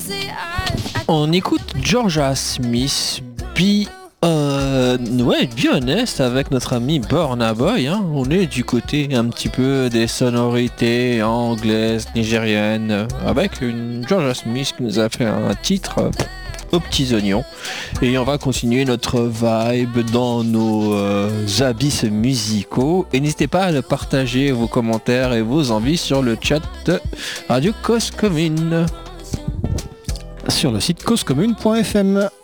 On écoute Georgia Smith, Be Honest avec notre ami Burna Boy. On est du côté un petit peu des sonorités anglaises, nigériennes, avec une Georgia Smith qui nous a fait un titre aux petits oignons. Et on va continuer notre vibe dans nos abysses musicaux. Et n'hésitez pas à partager vos commentaires et vos envies sur le chat de Radio Cause Commune. Sur le site causecommune.fm.